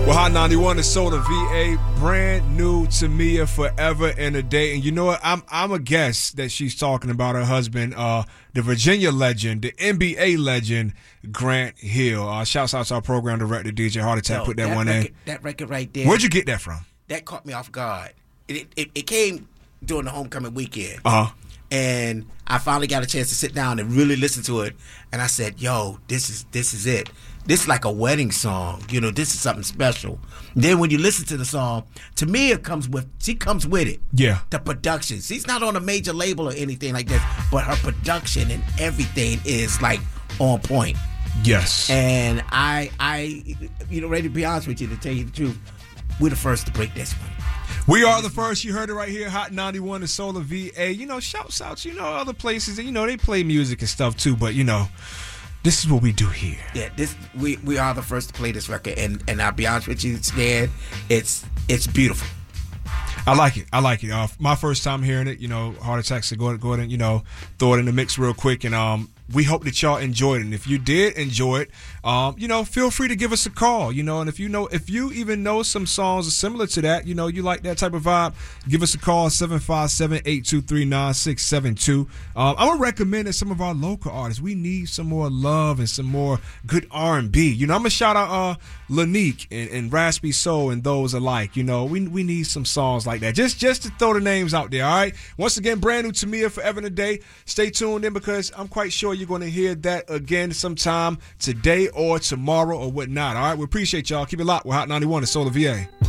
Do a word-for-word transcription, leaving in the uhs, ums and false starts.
Well, Hot ninety-one is Solar V A, brand new Tamia, Forever and a Day. And you know what? I'm I'm a guess that she's talking about her husband, uh, the Virginia legend, the N B A legend, Grant Hill. Uh, shouts out to our program director, D J Heart Attack, Yo, put that, that one record, in. That record right there. Where'd you get that from? That caught me off guard. It it, it came during the homecoming weekend. Uh-huh. And I finally got a chance to sit down and really listen to it. And I said, yo, this is this is it. This is like a wedding song. You know, this is something special. Then when you listen to the song, to me it comes with, she comes with it. Yeah. The production. She's not on a major label or anything like this, but her production and everything is like on point. Yes. And I, I, you know, ready to be honest with you, to tell you the truth, we're the first to break this one. We are the first. You heard it right here. Hot ninety-one is Solar V A. You know, shouts out, you know, other places, you know, they play music and stuff too, but you know, this is what we do here. Yeah, this we we are the first to play this record, and and I'll be honest with you, Stan, it's it's beautiful. I like it. I like it. Uh, my first time hearing it, you know, Heart Attack, so go, go ahead and, you know, throw it in the mix real quick. And um, we hope that y'all enjoyed it. And if you did enjoy it, um, you know, feel free to give us a call, you know. And if you know, if you even know some songs similar to that, you know, you like that type of vibe, give us a call, seven five seven, eight two three, nine six seven two. Um, I would recommend that some of our local artists, we need some more love and some more good R and B. You know, I'm going to shout out uh, Lanique and, and Raspy Soul and those alike. You know, we we need some songs like that. Just just to throw the names out there, all right? Once again, brand new Tamia, Forever and a Day. Stay tuned in because I'm quite sure you're going to hear that again sometime today or tomorrow or whatnot, all right? We appreciate y'all. Keep it locked. We're Hot ninety-one at Solar V A.